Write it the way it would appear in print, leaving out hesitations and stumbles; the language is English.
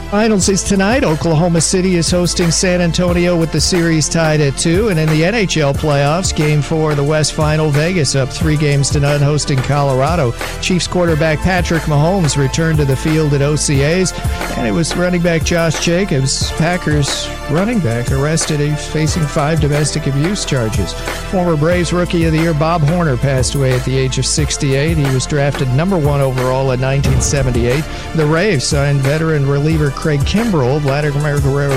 Finals is tonight. Oklahoma City is hosting San Antonio with the series tied at 2. And in the NHL playoffs, Game 4 of the West Final, Vegas up 3-0 hosting Colorado. Chiefs quarterback Patrick Mahomes returned to the field at OCA's, and it was running back Josh Jacobs, Packers running back, arrested. He's facing 5 domestic abuse charges. Former Braves Rookie of the Year Bob Horner passed away at the age of 68. He was drafted number 1 overall in 1978. The Braves signed veteran reliever Craig Kimbrell, Vladimir Guerrero